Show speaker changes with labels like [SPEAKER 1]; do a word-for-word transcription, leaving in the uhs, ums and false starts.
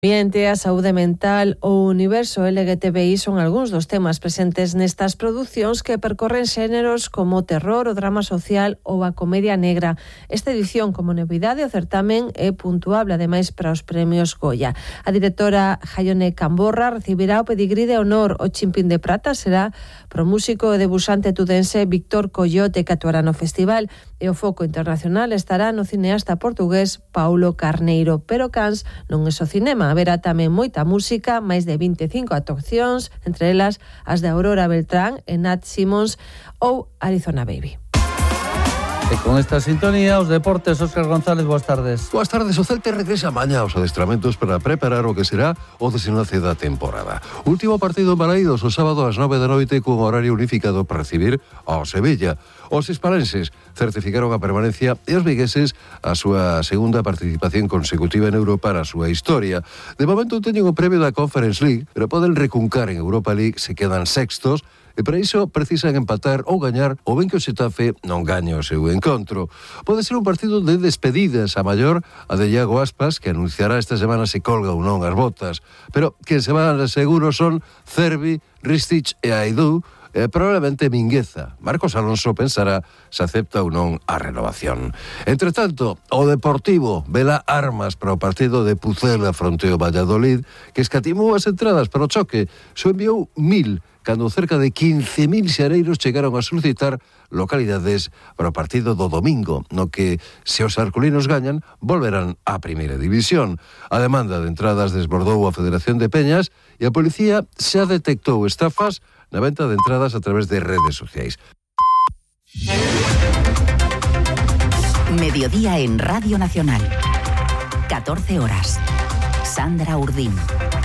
[SPEAKER 1] Ambiente, a saúde mental ou o universo L G T B I son algúns dos temas presentes nestas producións que percorren xéneros como o terror, o drama social ou a comedia negra. Esta edición, como novidade, o certamen é puntuable, ademais, para os premios Goya. A directora Jaione Camborra recibirá o pedigrí de honor. O Chimpín de Prata será pro músico e debusante tudense Víctor Coyote, que actuará no festival, e o foco internacional estará no cineasta portugués Paulo Carneiro. Pero Cans non é só cinema. Haberá tamén moita música, máis de vinte e cinco actuacións, entre elas as de Aurora Beltrán e Nat Simmons ou Arizona Baby.
[SPEAKER 2] E con esta sintonía, os deportes, Óscar González, boas tardes.
[SPEAKER 3] Boas tardes, o Celta regresa mañá aos adestramentos para preparar o que será o desenlace da temporada. Último partido en Balaídos o sábado ás nove da noite cun horario unificado para recibir ao Sevilla. Os hispalenses certificaron a permanencia e os vigueses a súa segunda participación consecutiva en Europa na súa historia. De momento teñen o premio da Conference League, pero poden recuncar en Europa League se quedan sextos, e para iso precisan empatar ou gañar o ben que o Xetafe non gañe o seu encontro. Pode ser un partido de despedidas a maior a de Iago Aspas, que anunciará esta semana se colga ou non as botas. Pero que se van seguro son Cervi, Ristich e Aidú, e probablemente Mingueza. Marcos Alonso pensará se acepta ou non a renovación. Entre tanto, o Deportivo vela armas para o partido de Pucela fronte ao Valladolid, que escatimou as entradas para o choque. Só enviou mil, cando cerca de quince mil xareiros chegaron a solicitar localidades para o partido do domingo, no que, se os arculinos gañan, volverán á primeira división. A demanda de entradas desbordou a Federación de Peñas e a policía xa detectou estafas na venta de entradas a través de redes sociais.
[SPEAKER 4] Mediodía en Radio Nacional. catorce horas. Sandra Urdín.